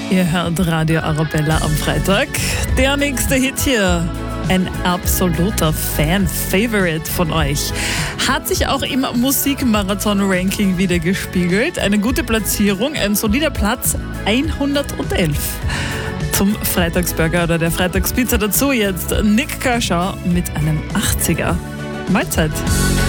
Ihr hört Radio Arabella am Freitag. Der nächste Hit hier, ein absoluter Fan-Favorite von euch, hat sich auch im Musikmarathon-Ranking wieder gespiegelt. Eine gute Platzierung, ein solider Platz 111. Zum Freitagsburger oder der Freitagspizza dazu jetzt Nick Kershaw mit einem 80er. Mahlzeit.